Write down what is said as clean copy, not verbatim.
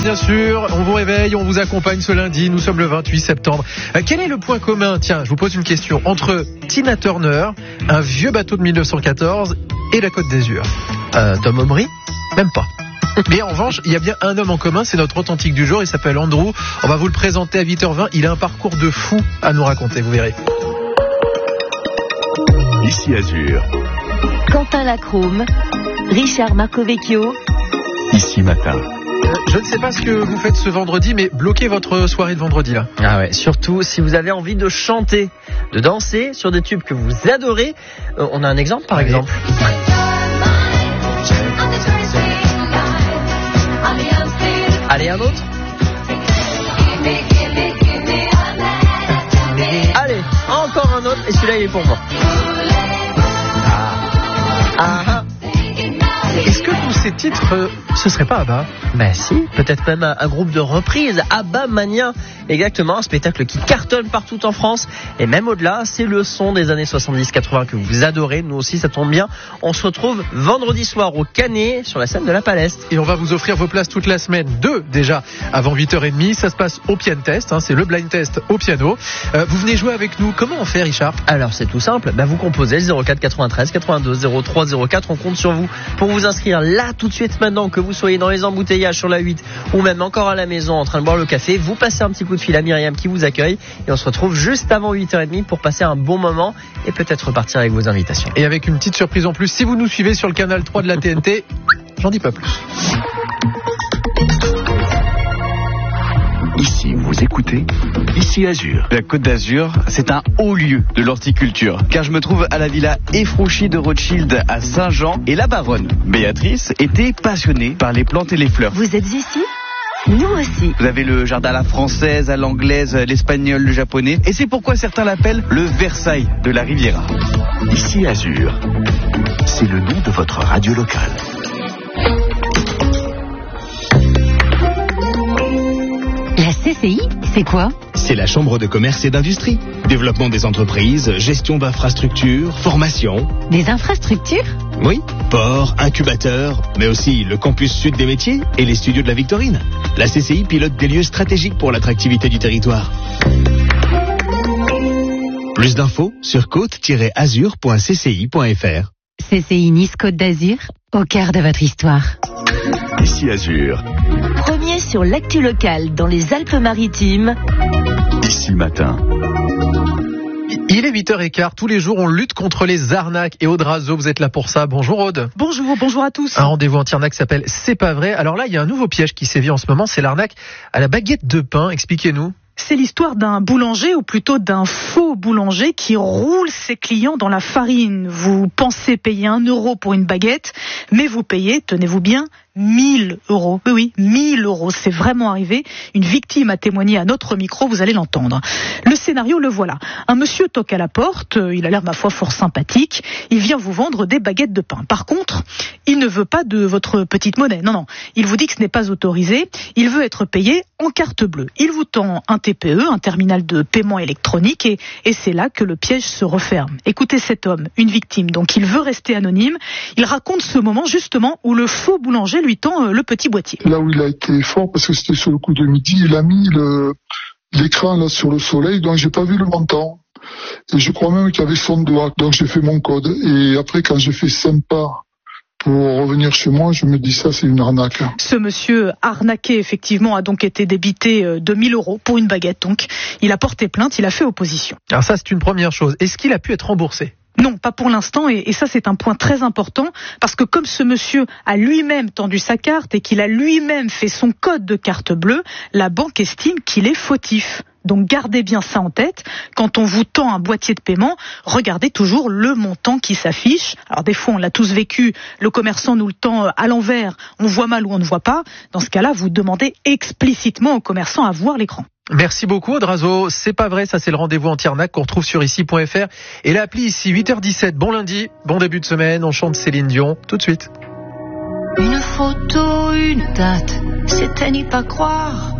bien sûr. On vous réveille, on vous accompagne ce lundi. Nous sommes le 28 septembre. Quel est le point commun, tiens, je vous pose une question, entre Tina Turner, un vieux bateau de 1914 et la Côte d'Azur? Tom Aubry? Même pas. Mais en revanche, il y a bien un homme en commun, c'est notre authentique du jour, il s'appelle Andrew. On va vous le présenter à 8h20. Il a un parcours de fou à nous raconter, vous verrez. Ici Azur. Quentin Lacrome, Richard Marcovecchio. Ici Matin. Je ne sais pas ce que vous faites ce vendredi, mais bloquez votre soirée de vendredi là. Ah ouais, surtout si vous avez envie de chanter, de danser sur des tubes que vous adorez. On a un exemple par exemple. Allez, un autre. Allez, encore un autre, et celui-là il est pour moi. Est-ce que tous ces titres, ce serait pas ABBA? Ben si, peut-être même un groupe de reprise, ABBA Mania. Exactement, un spectacle qui cartonne partout en France et même au-delà. C'est le son des années 70-80 que vous adorez. Nous aussi, ça tombe bien. On se retrouve vendredi soir au Canet sur la scène de la Paleste. Et on va vous offrir vos places toute la semaine, 2 déjà, avant 8h30. Ça se passe au Piano Test, c'est le blind test au piano. Vous venez jouer avec nous. Comment on fait, Richard? Alors c'est tout simple, vous composez le 04 93 82 03 04. On compte sur vous pour vous inscrire là tout de suite maintenant, que vous soyez dans les embouteillages sur la 8 ou même encore à la maison en train de boire le café. Vous passez un petit coup de fil à Myriam qui vous accueille et on se retrouve juste avant 8h30 pour passer un bon moment et peut-être repartir avec vos invitations. Et avec une petite surprise en plus, si vous nous suivez sur le canal 3 de la TNT, j'en dis pas plus. Ici, vous écoutez Ici Azur. La Côte d'Azur, c'est un haut lieu de l'horticulture, car je me trouve à la villa Effrouchy de Rothschild à Saint-Jean, et la baronne, Béatrice, était passionnée par les plantes et les fleurs. Vous êtes ici? Nous aussi. Vous avez le jardin à la française, à l'anglaise, l'espagnol, le japonais, et c'est pourquoi certains l'appellent le Versailles de la Riviera. Ici Azur. C'est le nom de votre radio locale. La CCI, c'est quoi? C'est la Chambre de commerce et d'industrie. Développement des entreprises, gestion d'infrastructures, formation. Des infrastructures? Oui, port, incubateur, mais aussi le campus sud des métiers et les studios de la Victorine. La CCI pilote des lieux stratégiques pour l'attractivité du territoire. Plus d'infos sur côte-azur.cci.fr. CCI Nice Côte d'Azur, au cœur de votre histoire. Ici Azur. Premier sur l'actu locale dans les Alpes-Maritimes. Ici Matin. Il est 8h15, tous les jours on lutte contre les arnaques et Aude Razo, vous êtes là pour ça. Bonjour Aude. Bonjour à tous. Un rendez-vous anti-arnaque s'appelle C'est pas vrai. Alors là il y a un nouveau piège qui sévit en ce moment, c'est l'arnaque à la baguette de pain. Expliquez-nous. C'est l'histoire d'un boulanger, ou plutôt d'un faux boulanger, qui roule ses clients dans la farine. Vous pensez payer 1 euro pour une baguette, mais vous payez, tenez-vous bien, 1 000 euros. Oui, 1 000 euros, c'est vraiment arrivé. Une victime a témoigné à notre micro, vous allez l'entendre. Le scénario, le voilà. Un monsieur toque à la porte, il a l'air, ma foi, fort sympathique. Il vient vous vendre des baguettes de pain. Par contre, il ne veut pas de votre petite monnaie. Non. Il vous dit que ce n'est pas autorisé. Il veut être payé en carte bleue. Il vous tend un TPE, un terminal de paiement électronique, et c'est là que le piège se referme. Écoutez cet homme, une victime, donc il veut rester anonyme. Il raconte ce moment, justement, où le faux boulanger lui tend le petit boîtier. Là où il a été fort, parce que c'était sur le coup de midi, il a mis l'écran là sur le soleil, donc j'ai pas vu le montant. Et je crois même qu'il y avait son doigt, donc j'ai fait mon code. Et après, quand j'ai fait sympa pour revenir chez moi, je me dis ça, c'est une arnaque. Ce monsieur arnaqué, effectivement, a donc été débité de 1 000 euros pour une baguette. Donc, il a porté plainte, il a fait opposition. Alors ça, c'est une première chose. Est-ce qu'il a pu être remboursé ? Non, pas pour l'instant, et ça c'est un point très important, parce que comme ce monsieur a lui-même tendu sa carte et qu'il a lui-même fait son code de carte bleue, la banque estime qu'il est fautif. Donc gardez bien ça en tête, quand on vous tend un boîtier de paiement, regardez toujours le montant qui s'affiche. Alors des fois on l'a tous vécu, le commerçant nous le tend à l'envers, on voit mal ou on ne voit pas. Dans ce cas-là, vous demandez explicitement au commerçant à voir l'écran. Merci beaucoup Aude Razo. C'est pas vrai, ça c'est le rendez-vous anti-arnaque qu'on retrouve sur ici.fr et l'appli ici 8h17. Bon lundi, bon début de semaine, on chante Céline Dion tout de suite. Une photo, une date, c'était n'y pas croire.